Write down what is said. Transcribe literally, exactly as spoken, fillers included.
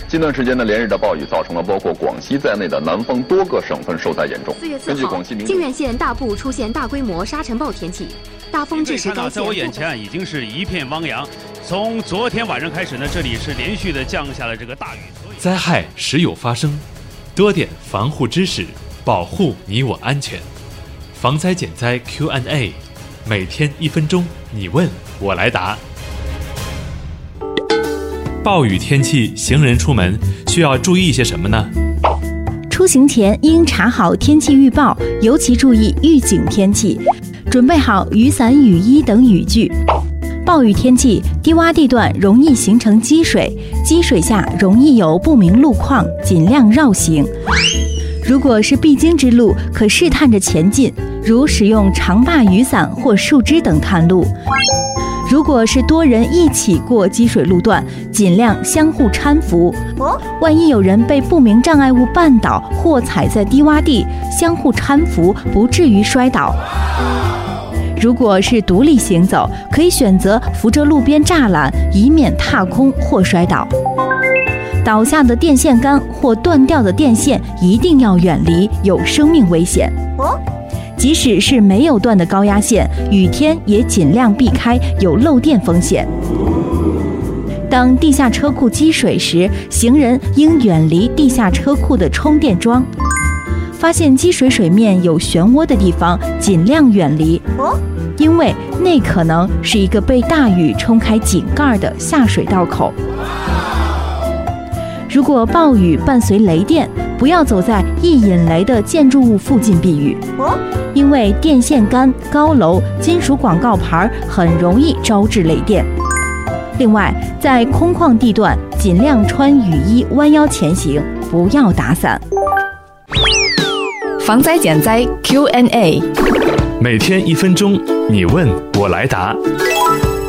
近段时间呢，连日的暴雨造成了包括广西在内的南方多个省份受灾严重。 四月四号，靖远县大部出现大规模沙尘暴天气，大风致使该县。 在我眼前啊，已经是一片汪洋。从昨天晚上开始呢，这里是连续的降下了这个大雨。 灾害时有发生，多点防护知识，保护你我安全。防灾减灾 Q and A， 每天一分钟，你问我来答。暴雨天气，行人出门需要注意些什么呢？ 出行前应查好天气预报，尤其注意预警天气，准备好雨伞、雨衣等雨具。暴雨天气，低洼地段容易形成积水，积水下容易有不明路况，尽量绕行。如果是必经之路，可试探着前进，如使用长把雨伞或树枝等探路。如果是多人一起过积水路段，尽量相互搀扶。万一有人被不明障碍物绊倒或踩在低洼地，相互搀扶，不至于摔倒。如果是独立行走，可以选择扶着路边栅栏，以免踏空或摔倒。倒下的电线杆或断掉的电线一定要远离，有生命危险。即使是没有断的高压线，雨天也尽量避开，有漏电风险。当地下车库积水时，行人应远离地下车库的充电桩。发现积水水面有漩涡的地方，尽量远离，因为那可能是一个被大雨冲开井盖的下水道口。如果暴雨伴随雷电，不要走在易引雷的建筑物附近避雨，因为电线杆、高楼、金属广告牌很容易招致雷电。另外，在空旷地段尽量穿雨衣，弯腰前行，不要打伞。 防灾减灾 Q and A， 每天一分钟，你问我来答。